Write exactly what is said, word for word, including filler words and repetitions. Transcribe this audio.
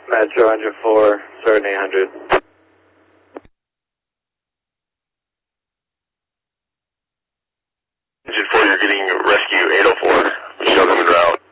Metro one oh four, Certain eight hundred. Engine four, you're getting rescue eight oh